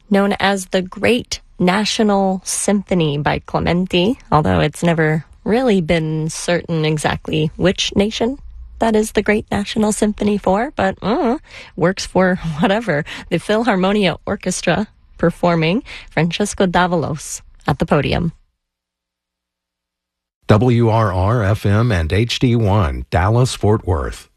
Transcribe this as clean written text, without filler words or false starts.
known as the Great National Symphony by Clementi, although it's never really been certain exactly which nation that is the Great National Symphony for, but works for whatever. The Philharmonia Orchestra performing Francesco Davalos at the podium. WRR-FM and HD1, Dallas-Fort Worth.